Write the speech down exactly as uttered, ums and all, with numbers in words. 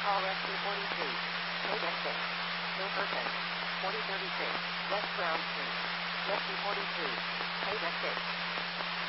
call S two forty-two. Take exit. Milverton. forty thirty-six. West Brown Street. S two forty-two. Take exit.